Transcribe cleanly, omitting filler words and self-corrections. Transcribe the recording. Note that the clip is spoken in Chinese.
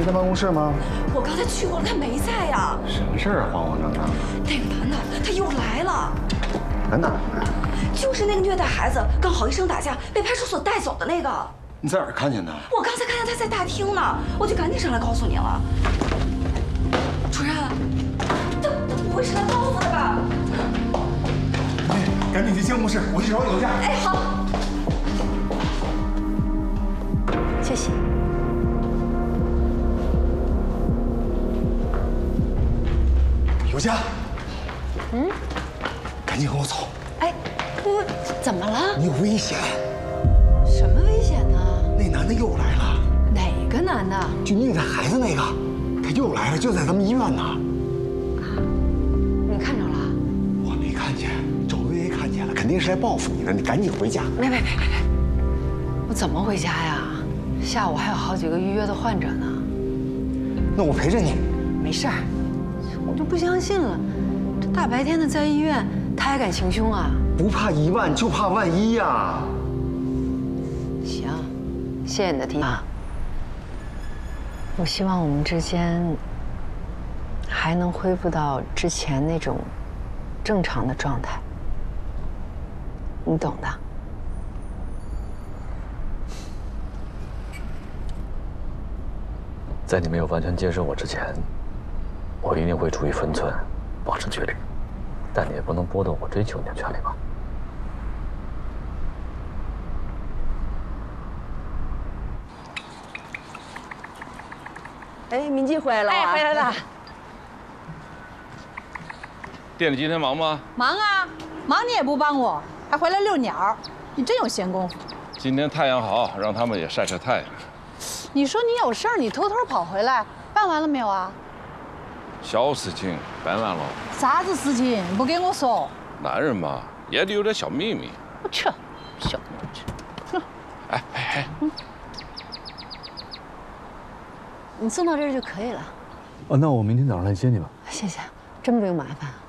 在办公室吗？ 我刚才去过了，他没在呀。 什么事儿啊，慌慌张张的？ 那个男的他又来了。 男的？ 就是那个虐待孩子、跟郝医生打架、被派出所带走的那个。 你在哪儿看见的？ 我刚才看见他在大厅呢，我就赶紧上来告诉你了。主任，他不会是来报复的吧？ 哎，赶紧去监护室，我去找李楼下。 哎，好。 谢谢。 有家。赶紧跟我走。 哎，不，怎么了？ 你有危险。 什么危险呢？ 那男的又来了。 哪个男的？ 就虐待孩子那个，他又来了，就在咱们医院呢。 你看着了？ 我没看见，周薇薇看见了，肯定是来报复你的。你赶紧回家。 别！我怎么回家呀？下午还有好几个预约的患者呢。 那我陪着你。 没事儿，我就不相信了，这大白天的在医院，他还敢行凶啊？ 不怕1万，就怕万一呀。 行，谢谢你的提醒。我希望我们之间还能恢复到之前那种正常的状态，你懂的。 在你没有完全接受我之前，我一定会注意分寸，保持距离。但你也不能剥夺我追求你的权利吧？ 哎，敏记回来了。哎，回来了。 店里今天忙吗？ 忙啊，忙你也不帮我，还回来遛鸟，你真有闲工夫。 今天太阳好，让他们也晒晒太阳。 你说你有事儿，你偷偷跑回来，办完了没有啊？ 小事情办完了。 啥子事情不给我说？ 男人嘛，也得有点小秘密。 我去，小秘密。哼。 哎。 你送到这儿就可以了。 哦，那我明天早上来接你吧。 谢谢，真不用麻烦。